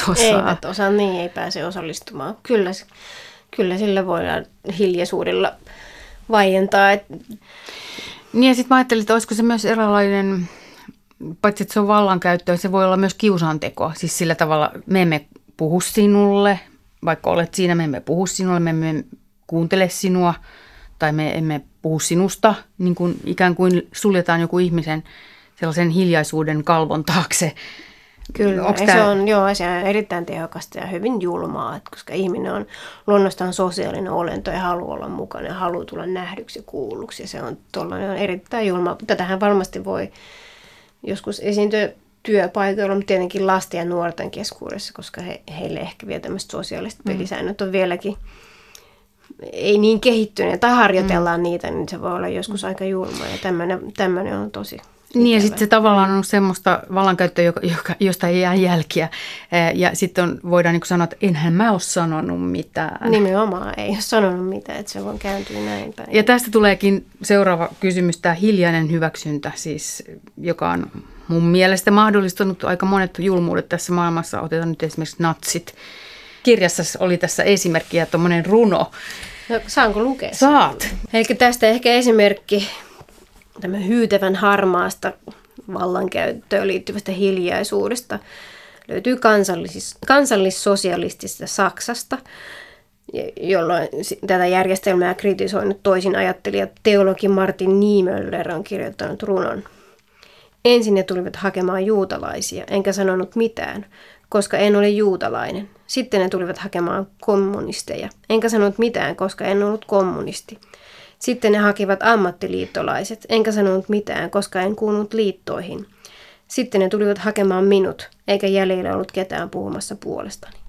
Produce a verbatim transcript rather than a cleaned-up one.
osaa. Eivät osaa, niin ei pääse osallistumaan. Kyllä, kyllä sillä voidaan hiljaisuudella vaientaa. Et... Niin ja sitten mä ajattelin, että olisiko se myös eräänlainen, paitsi että se on vallankäyttöä, se voi olla myös kiusantekoa. Siis sillä tavalla me emme puhu sinulle, vaikka olet siinä, me emme puhu sinulle, me emme kuuntele sinua tai me emme puhu sinusta, niin kuin ikään kuin suljetaan joku ihmisen sellaisen hiljaisuuden kalvon taakse. Kyllä, tämä... se, on, joo, se on erittäin tehokasta ja hyvin julmaa, että koska ihminen on luonnostaan sosiaalinen olento ja haluaa olla mukana ja haluaa tulla nähdyksi ja kuulluksi. Ja se on, tollainen on erittäin julmaa. Tätähän varmasti voi joskus esiintyä työpaikoilla, mutta tietenkin lasten ja nuorten keskuudessa, koska he, heille ehkä vielä tämmöiset sosiaaliset pelisäännöt on vieläkin ei niin kehittyneet tai harjoitellaan mm. niitä, niin se voi olla joskus aika julmaa ja tämmöinen on tosi ikävä. Niin ja sitten se tavallaan on semmoista vallankäyttöä, joka, joka, josta ei jää jälkiä ja sitten voidaan niin sanoa, että enhän mä ole sanonut mitään. Nimenomaan ei ole sanonut mitään, että se voi kääntyä näin päin. Ja tästä tuleekin seuraava kysymys, tämä hiljainen hyväksyntä siis, joka on mun mielestä mahdollistanut aika monet julmuudet tässä maailmassa. Otetaan nyt esimerkiksi natsit. Kirjassa oli tässä esimerkki ja tuommoinen runo. No, saanko lukea? Saat. Eli tästä ehkä esimerkki tämän hyytävän harmaasta vallankäyttöön liittyvästä hiljaisuudesta löytyy kansallis- kansallissosialistisesta Saksasta, jolloin tätä järjestelmää kritisoinut toisin ajattelija teologi Martin Niemöller on kirjoittanut runon. Ensin ne tulivat hakemaan juutalaisia, enkä sanonut mitään, koska en ole juutalainen. Sitten ne tulivat hakemaan kommunisteja, enkä sanonut mitään, koska en ollut kommunisti. Sitten ne hakivat ammattiliittolaiset, enkä sanonut mitään, koska en kuulunut liittoihin. Sitten ne tulivat hakemaan minut, eikä jäljellä ollut ketään puhumassa puolestani.